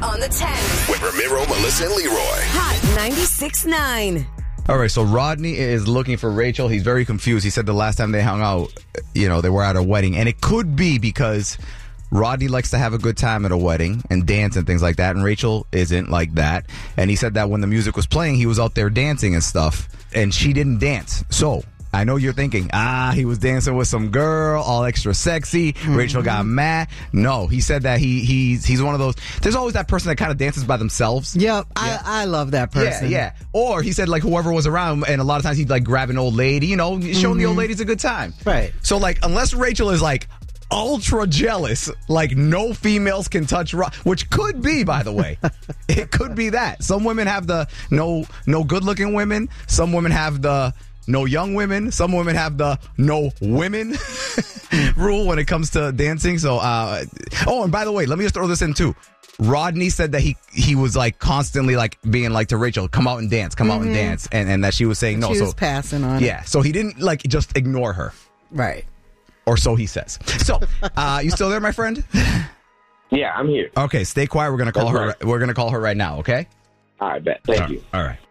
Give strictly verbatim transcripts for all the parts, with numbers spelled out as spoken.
on the ten. With Ramiro, Melissa, and Leroy. Hot ninety-six point nine. All right, so Rodney is looking for Rachel. He's very confused. He said the last time they hung out, you know, they were at a wedding. And it could be because Rodney likes to have a good time at a wedding and dance and things like that. And Rachel isn't like that. And he said that when the music was playing, he was out there dancing and stuff. And she didn't dance. So I know you're thinking, ah, he was dancing with some girl, all extra sexy. Mm-hmm. Rachel got mad. No, he said that he he's he's one of those. There's always that person that kind of dances by themselves. Yep, yeah. I, I love that person. Yeah, yeah. Or he said like whoever was around, and a lot of times he'd like grab an old lady, you know, showing mm-hmm. the old ladies a good time. Right. So like, unless Rachel is like ultra jealous, like no females can touch Rod, which could be, by the way, it could be that some women have the no no good looking women, some women have the no young women. Some women have the no women rule when it comes to dancing. So, uh, oh, and by the way, let me just throw this in too. Rodney said that he he was like constantly like being like to Rachel, come out and dance, come mm-hmm. out and dance, and, and that she was saying no. She was so passing on. Yeah, so he didn't like just ignore her, right? Or so he says. So, uh, you still there, my friend? Yeah, I'm here. Okay, stay quiet. We're gonna call That's her. right. We're gonna call her right now. Okay. All right, bet. Thank all you. All right.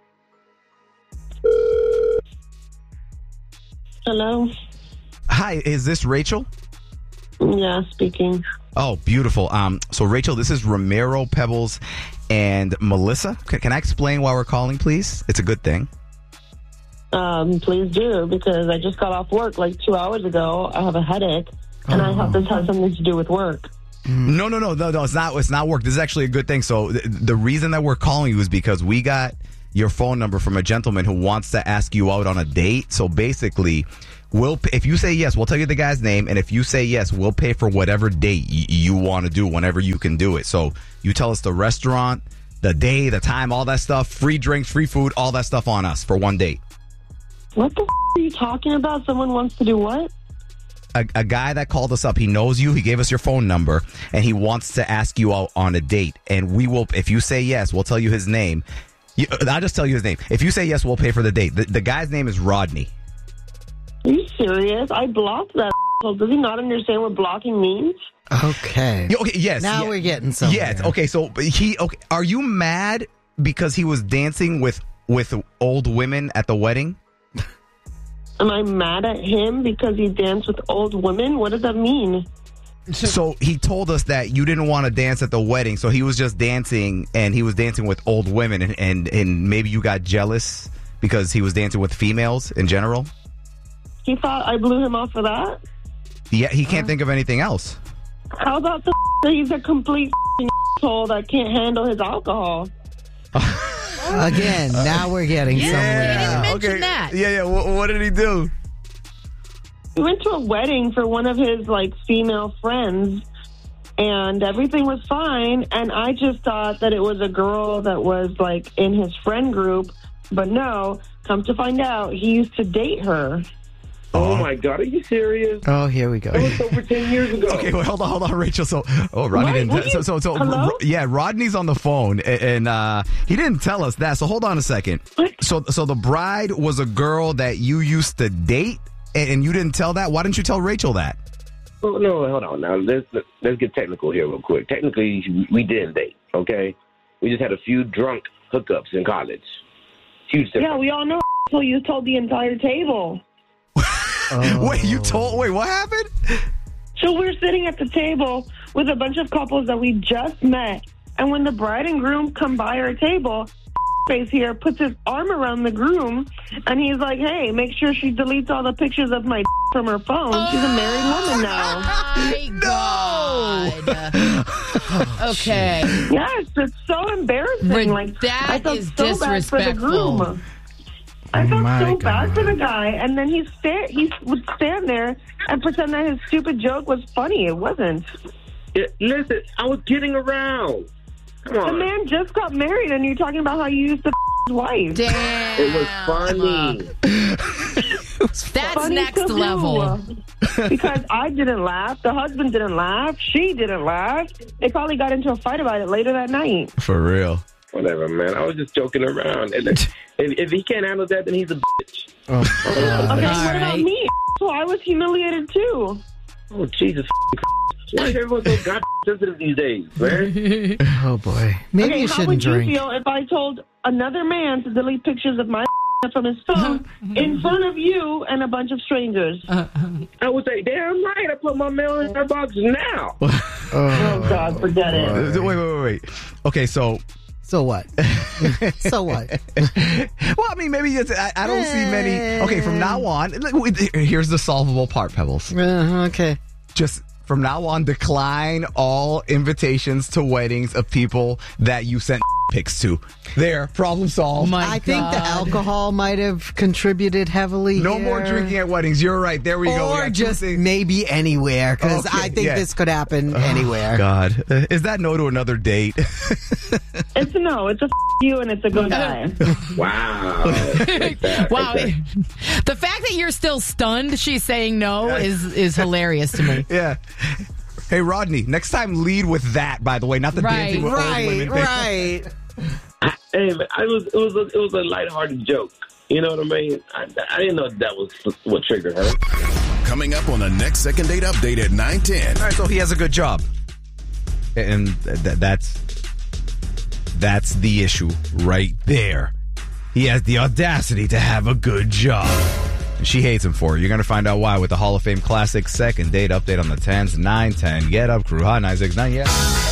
Hello? Hi, is this Rachel? Yeah, speaking. Oh, beautiful. Um, so Rachel, this is Ramiro, Pebbles, and Melissa. Can, can I explain why we're calling, please? It's a good thing. Um, please do, because I just got off work like two hours ago. I have a headache, and oh. I hope this has something to do with work. No, no, no, no, no. It's not. It's not work. This is actually a good thing. So th- the reason that we're calling you is because we got your phone number from a gentleman who wants to ask you out on a date. So basically, we'll p- if you say yes, we'll tell you the guy's name, and if you say yes, we'll pay for whatever date y- you want to do whenever you can do it. So you tell us the restaurant, the day, the time, all that stuff, free drinks, free food, all that stuff on us for one date. What the f- are you talking about? Someone wants to do what? A, a guy that called us up, he knows you, he gave us your phone number, and he wants to ask you out on a date. And we will, if you say yes, we'll tell you his name. You, I'll just tell you his name. If you say yes, we'll pay for the date. The, the guy's name is Rodney. Are you serious? I blocked that. Does he not understand what blocking means? Okay. Yeah, okay. Yes. Now yeah. we're getting somewhere. Yes. Okay. So he. Okay. Are you mad because he was dancing with with old women at the wedding? Am I mad at him because he danced with old women? What does that mean? So he told us that you didn't want to dance at the wedding, so he was just dancing, and he was dancing with old women, and, and, and maybe you got jealous because he was dancing with females in general? He thought I blew him off for that? Yeah, he can't uh, think of anything else. How about the that he's a complete asshole that can't handle his alcohol? Again, now we're getting yeah, somewhere. He didn't mention okay. that. Yeah, yeah. What, what did he do? We went to a wedding for one of his, like, female friends, and everything was fine, and I just thought that it was a girl that was, like, in his friend group, but no, come to find out, he used to date her. Oh, my God. Are you serious? Oh, here we go. That was over ten years ago. Okay, well, hold on, hold on, Rachel. So, oh, Rodney What? didn't. What so, you- so, so, Hello? Ro- yeah, Rodney's on the phone, and, and uh, he didn't tell us that. So, hold on a second. What? So, so the bride was a girl that you used to date, and, and you didn't tell that. Why didn't you tell Rachel that? Oh, no, hold on. Now, let's, let's get technical here real quick. Technically, we didn't date, okay? We just had a few drunk hookups in college. Huge difference. Yeah, we all know so you told the entire table. Oh. Wait, you told? Wait, what happened? So we're sitting at the table with a bunch of couples that we just met, and when the bride and groom come by our table, face here puts his arm around the groom, and he's like, hey, make sure she deletes all the pictures of my from her phone. She's a married woman now. My God. Okay. Yes, it's so embarrassing. But like that I felt is so bad for the disrespectful. groom. I felt My so bad God. for the guy, and then he sta- he would stand there and pretend that his stupid joke was funny. It wasn't. Yeah, listen, I was kidding around. Come The on. man just got married, and you're talking about how you used to f- his wife. Damn. It was funny. That's Funny next to who? level. Because I didn't laugh, the husband didn't laugh, she didn't laugh. They probably got into a fight about it later that night. For real. Whatever, man. I was just joking around. And if, if he can't handle that, then he's a bitch. Oh, Okay, what All about right. me? So I was humiliated too. Oh, Jesus. Why is everyone so god sensitive these days, man? Oh boy. Maybe Okay, you how shouldn't would drink. you feel if I told another man to delete pictures of my from his phone in front of you and a bunch of strangers? I would say, damn right, I put my mail in their box now. Oh, God, forget it. Wait, wait, wait, wait. Okay, so. So what? So what? Well, I mean, maybe it's, I, I don't see many. Okay, from now on, look, here's the solvable part, Pebbles. Uh, okay. Just from now on, decline all invitations to weddings of people that you sent pics to. There, problem solved. My I think the God. alcohol might have contributed heavily. No here. more drinking at weddings. You're right. There we go. We Or got two just things. maybe anywhere, because Okay, I think yeah. this could happen anywhere. God, Uh, is that no to another date? It's a no. It's a f- you and it's a go die. Wow. Like that, Wow. like that. The fact that you're still stunned she's saying no is is hilarious to me. Yeah. Hey, Rodney, next time lead with that, by the way, not the Right. dancing with old Right, women thing. right. Hey, man, I was, it was a, it was a lighthearted joke. You know what I mean? I, I didn't know that was what triggered her. Coming up on the next second date update at nine ten. All right, so he has a good job. And th- that's that's the issue right there. He has the audacity to have a good job. And she hates him for it. You're going to find out why with the Hall of Fame Classic second date update on the tens, nine ten. Get up, crew. Hot nine six nine, yeah.